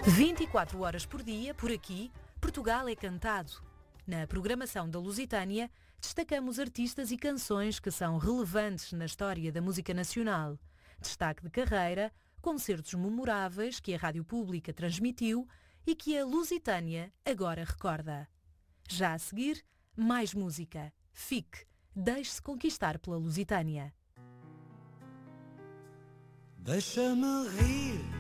24 horas por dia, por aqui, Portugal é cantado. Na programação da Lusitânia, destacamos artistas e canções que são relevantes na história da música nacional. Destaque de carreira, concertos memoráveis que a Rádio Pública transmitiu e que a Lusitânia agora recorda. Já a seguir, mais música. Fique, deixe-se conquistar pela Lusitânia. Deixa-me rir